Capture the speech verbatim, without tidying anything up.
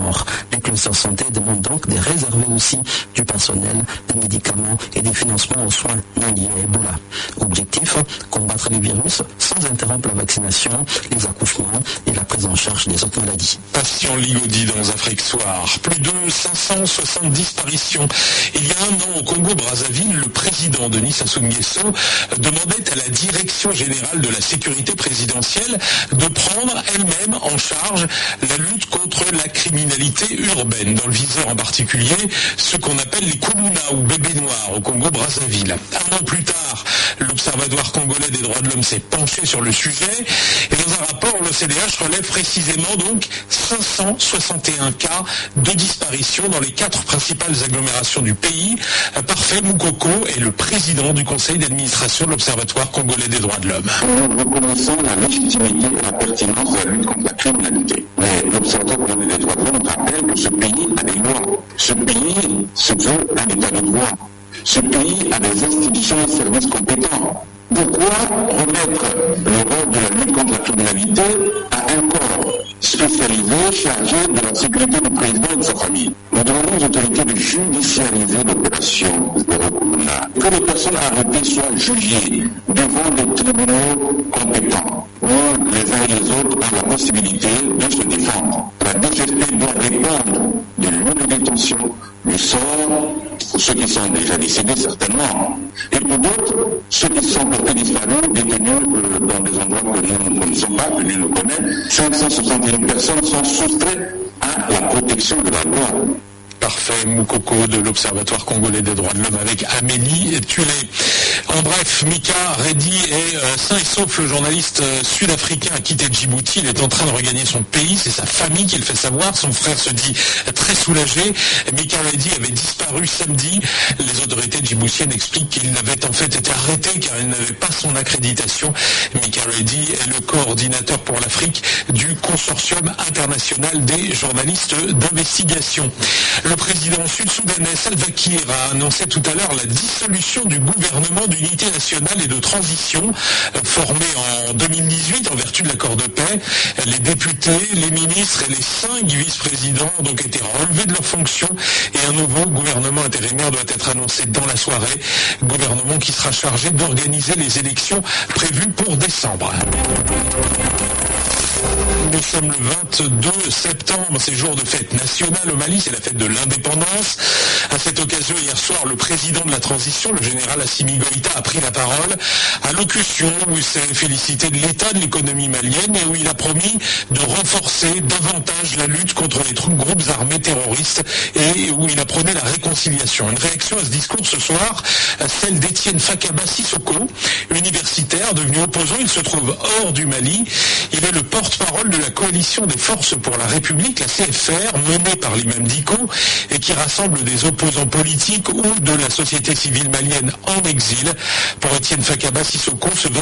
mort. Les clusters santé demandent donc de réserver aussi du personnel, des médicaments et des financements aux soins non liés à Ebola. Objectif, combattre le virus sans interrompre la vaccination, les accouchements et la prise en charge des autres maladies. Patient Ligodi dans Afrique Soir. Plus de cinq cent soixante disparitions. Il y a un an au Congo-Brazzaville, le président Denis Sassou Nguesso demandait à la direction générale de la sécurité présidentielle de prendre elle-même en charge la lutte contre la criminalité urbaine. Dans le viseur en particulier, ce qu'on appelle les Kuluna ou bébés noirs au Congo-Brazzaville. Un an plus tard, l'Observatoire congolais des droits de l'homme s'est penché sur le sujet et dans un rapport, l'O C D H relève précisément donc cinq cent soixante et un cas de disparition dans les quatre principales agglomérations du pays. Parfait Moukoko est le président du conseil d'administration de l'Observatoire congolais des droits de l'homme. Nous reconnaissons la légitimité et la pertinence de la lutte contre la criminalité. Mais l'Observatoire congolais des droits de l'homme rappelle que ce pays a des lois. Ce pays se veut un état de droit. Ce pays a des institutions et services compétents. Pourquoi remettre le rôle de la lutte contre la criminalité à un corps spécialisé chargé de la sécurité du président et de sa famille? Nous demandons aux autorités de judiciariser l'opération Zéro-Kuluna, que les personnes arrêtées soient jugées devant des tribunaux compétents, où les uns et les autres ont la possibilité de se défendre. La D G S P doit répondre de lieux de détention, du sort, pour ceux qui sont déjà décédés certainement, et pour d'autres, ceux qui sont portés disparus, détenus euh, dans des endroits que nous ne connaissons pas, que nous ne connaissons. cinq cent soixante et un personnes sont soustraites à la protection de la loi. Parfait Moukoko de l'Observatoire congolais des droits de l'homme avec Amélie Tulé. En bref, Mika Reddy est euh, sain et sauf. Le journaliste euh, sud-africain a quitté Djibouti. Il est en train de regagner son pays. C'est sa famille qui le fait savoir. Son frère se dit très soulagé. Mika Reddy avait disparu samedi. Les autorités djiboutiennes expliquent qu'il avait en fait été arrêté car il n'avait pas son accréditation. Mika Reddy est le coordinateur pour l'Afrique du consortium international des journalistes d'investigation. Le président sud-soudanais Salva Kiir a annoncé tout à l'heure la dissolution du gouvernement d'unité nationale et de transition formé en deux mille dix-huit en vertu de l'accord de paix. Les députés, les ministres et les cinq vice-présidents ont donc été relevés de leurs fonctions et un nouveau gouvernement intérimaire doit être annoncé dans la soirée. Gouvernement qui sera chargé d'organiser les élections prévues pour décembre. Nous sommes le vingt-deux septembre, c'est jour de fête nationale au Mali, c'est la fête de l'indépendance. À cette occasion, hier soir, le président de la transition, le général Assimi Goïta, a pris la parole. Allocution où il s'est félicité de l'état de l'économie malienne et où il a promis de renforcer davantage la lutte contre les groupes armés terroristes et où il a prôné la réconciliation. Une réaction à ce discours ce soir, celle d'Étienne Fakaba Sissoko, universitaire devenu opposant. Il se trouve hors du Mali. Il est le porte-parole de la coalition des forces pour la République, la C F R, menée par l'imam Diko et qui rassemble des opposants politiques ou de la société civile malienne en exil. Pour Étienne Fakaba Sissoko, ce